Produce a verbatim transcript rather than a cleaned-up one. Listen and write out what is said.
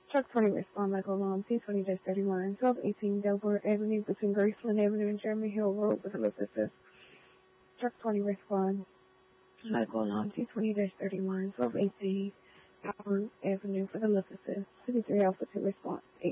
Truck twenty respond Michael Long, T twenty thirty-one, twelve eighteen Delaware Avenue between Graceland Avenue and Jeremy Hill Road with assist. Truck twenty respond Michael Long, T twenty thirty-one, twelve eighteen Delaware Avenue for the assist. City three Alpha two response.